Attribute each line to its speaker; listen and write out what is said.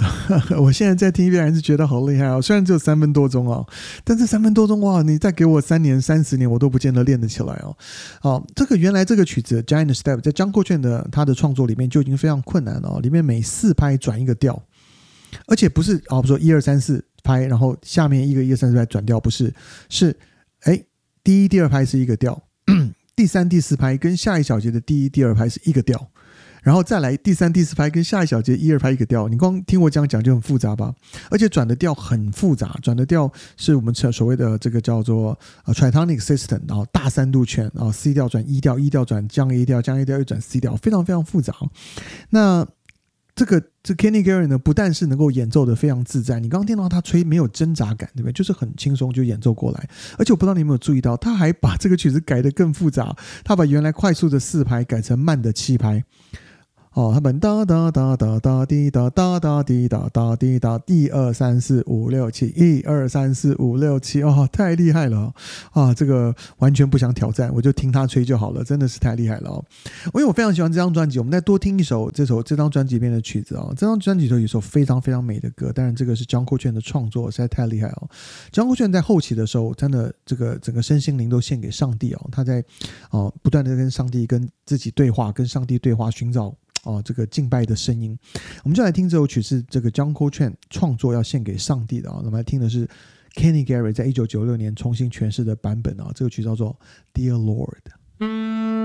Speaker 1: 我现在在听一遍还是觉得好厉害哦，虽然只有3分多钟哦，但这3分多钟哇，你再给我3年30年我都不见得练得起来哦。原来这个曲子 Giant Step 在江阔劝的他的创作里面就已经非常困难了哦，里面每4拍转一个调，而且不是比如说1 2 3 4拍，然后下面1个1 2 3 4拍转调，不是，是第一第二拍是一个调，第3第4拍跟下一小节的第一第二拍是一个调，然后再来第3第4拍跟下一小节1 2拍一个调，你光听我这样讲就很复杂吧，而且转的调很复杂，转的调是我们所谓的这个叫做tritonic system， 然后大3度圈，然后 C 调转 E 调， E 调转降 A 调，降 A 调又转 C 调，非常非常复杂。那这 Kenny Garrett 呢，不但是能够演奏的非常自在，你刚刚听到他吹没有挣扎感，对不对？就是很轻松就演奏过来。而且我不知道你有没有注意到，他还把这个曲子改得更复杂，他把原来快速的4拍改成慢的7拍。他们哒哒哒哒哒滴哒哒哒滴哒哒滴哒1 2 3 4 5 6 7 1 2 3 4 5 6 7，太厉害了这个完全不想挑战，我就听他吹就好了，真的是太厉害了因为我非常喜欢这张专辑，我们再多听一首这张专辑里面的曲子这张专辑里头有一首非常非常美的歌，当然这个是John Coltrane的创作，实在太厉害John Coltrane在后期的时候，真的这个整个身心灵都献给上帝他在不断的跟上帝跟自己对话，跟上帝对话，寻找这个敬拜的声音。我们就来听这首曲是这个 John Coltrane 创作要献给上帝的我们来听的是 Kenny Garrett 在1996年重新诠释的版本这个曲叫做 Dear Lord。